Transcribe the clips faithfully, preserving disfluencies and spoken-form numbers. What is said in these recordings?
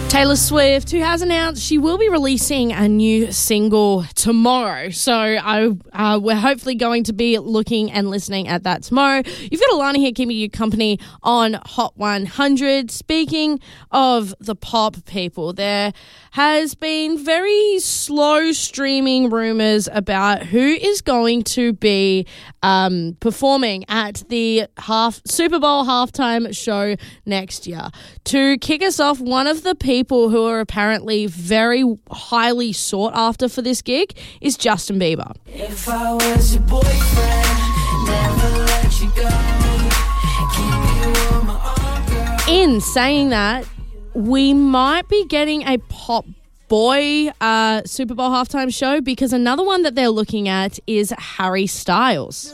Taylor Swift, who has announced she will be releasing a new single tomorrow. So I, uh, we're hopefully going to be looking and listening at that tomorrow. You've got Alana here keeping you company on Hot one hundred. Speaking of the pop people, there has been very slow streaming rumours about who is going to be um, performing at the half Super Bowl halftime show next year. To kick us off, one of the people who are apparently very highly sought after for this gig is Justin Bieber. If I was your boyfriend, never let you go, keep you on my arm, girl. In saying that, we might be getting a pop boy uh, Super Bowl halftime show, because another one that they're looking at is Harry Styles.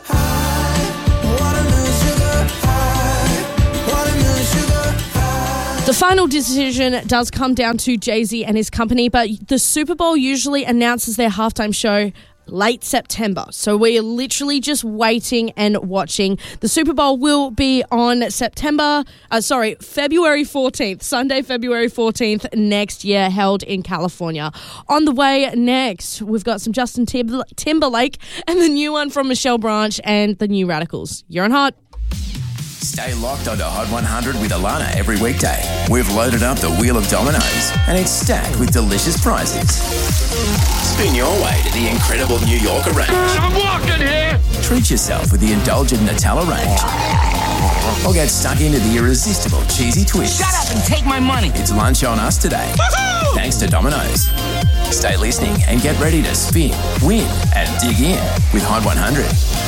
The final decision does come down to Jay-Z and his company, but the Super Bowl usually announces their halftime show late September. So we are literally just waiting and watching. The Super Bowl will be on September, uh, sorry, February fourteenth, Sunday, February fourteenth next year, held in California. On the way next, we've got some Justin Timber- Timberlake and the new one from Michelle Branch and the New Radicals. You're on Hot. Stay locked onto Hot one hundred with Alana every weekday. We've loaded up the wheel of dominoes and it's stacked with delicious prizes. Spin your way to the incredible New Yorker range. I'm walking here! Treat yourself with the indulgent Nutella range. Or get stuck into the irresistible cheesy twist. Shut up and take my money! It's lunch on us today. Woo-hoo! Thanks to Domino's. Stay listening and get ready to spin, win and dig in with Hot one hundred.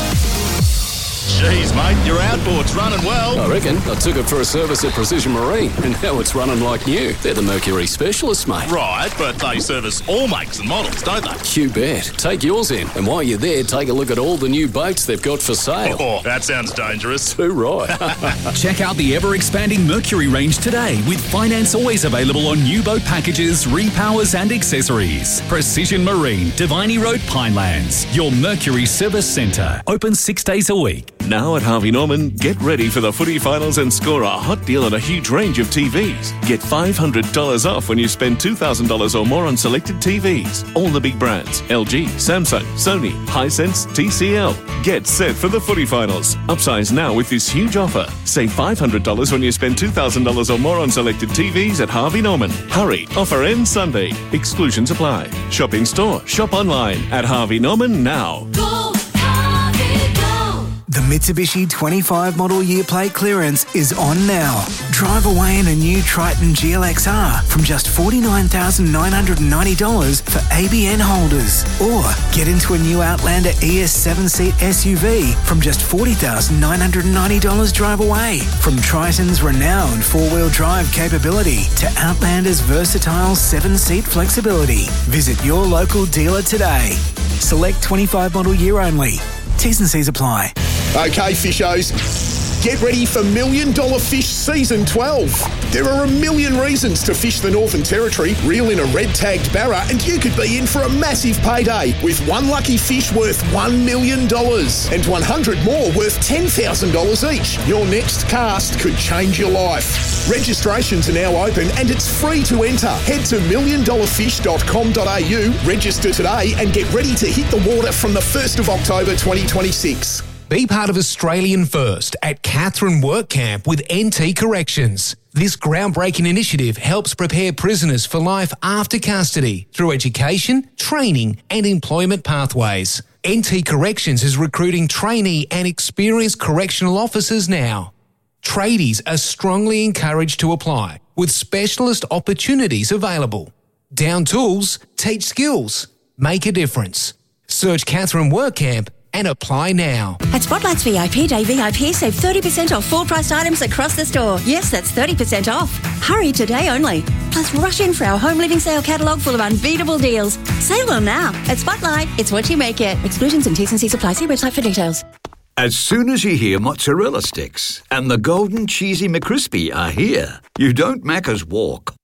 Jeez, mate, your outboard's running well. I reckon. I took it for a service at Precision Marine, and now it's running like new. They're the Mercury specialists, mate. Right, but they service all makes and models, don't they? You bet. Take yours in, and while you're there, take a look at all the new boats they've got for sale. Oh, that sounds dangerous. Too right. Check out the ever-expanding Mercury range today, with finance always available on new boat packages, repowers and accessories. Precision Marine, Diviny Road, Pinelands. Your Mercury Service Centre. Open six days a week. Now at Harvey Norman, get ready for the footy finals and score a hot deal on a huge range of T Vs. Get five hundred dollars off when you spend two thousand dollars or more on selected T Vs. All the big brands: L G, Samsung, Sony, Hisense, T C L. Get set for the footy finals. Upsize now with this huge offer. Save five hundred dollars when you spend two thousand dollars or more on selected T Vs at Harvey Norman. Hurry, offer ends Sunday. Exclusions apply. Shop in store, shop online at Harvey Norman now. Go, Harvey, go. The Mitsubishi twenty-five model year plate clearance is on now. Drive away in a new Triton G L X R from just forty-nine thousand nine hundred ninety dollars for A B N holders. Or get into a new Outlander E S seven-seat S U V from just forty thousand nine hundred ninety dollars drive away. From Triton's renowned four-wheel drive capability to Outlander's versatile seven-seat flexibility. Visit your local dealer today. Select twenty-five model year only. T's and C's apply. Okay, fishos, get ready for Million Dollar Fish Season twelve. There are a million reasons to fish the Northern Territory, reel in a red-tagged barra, and you could be in for a massive payday with one lucky fish worth one million dollars and one hundred more worth ten thousand dollars each. Your next cast could change your life. Registrations are now open and it's free to enter. Head to million dollar fish dot com dot a u, register today and get ready to hit the water from the first of October twenty twenty-six. Be part of Australian First at Katherine Work Camp with N T Corrections. This groundbreaking initiative helps prepare prisoners for life after custody through education, training and employment pathways. N T Corrections is recruiting trainee and experienced correctional officers now. Tradies are strongly encouraged to apply, with specialist opportunities available. Down tools, teach skills, make a difference. Search Katherine Work Camp and apply now. At Spotlight's V I P Day, V I P save thirty percent off full-priced items across the store. Yes, that's thirty percent off. Hurry today only. Plus, rush in for our home living sale catalogue full of unbeatable deals. Save them now. At Spotlight, it's what you make it. Exclusions and T's and C's apply. See website for details. As soon as you hear mozzarella sticks and the golden cheesy McCrispy are here, you don't Macca's walk.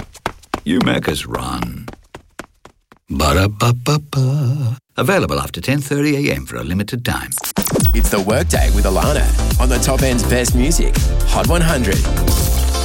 You Macca's run. Ba-da-ba-ba-ba. Available after ten thirty a m for a limited time. It's the Workday with Alana on the top end's best music. Hot one hundred.